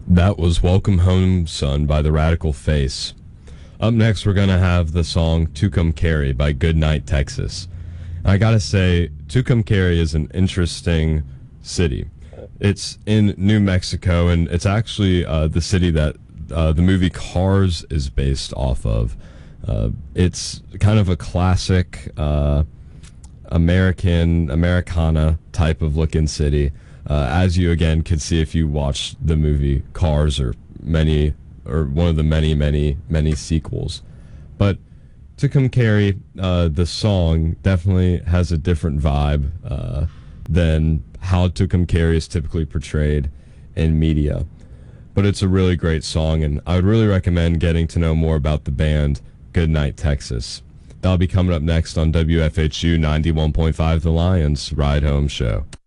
That was Welcome Home Son by The Radical Face. Up next, we're going to have the song Tucumcari by Goodnight Texas. I gotta say, Tucumcari is an interesting city. It's in New Mexico, and it's actually the city that the movie Cars is based off of. It's kind of a classic Americana type of looking city, as you again could see if you watch the movie Cars or one of the many sequels. But Tucumcari, the song definitely has a different vibe than how Tucumcari is typically portrayed in media. But it's a really great song, and I would really recommend getting to know more about the band Goodnight Texas. That'll be coming up next on WFHU 91.5 The Lions Ride Home Show.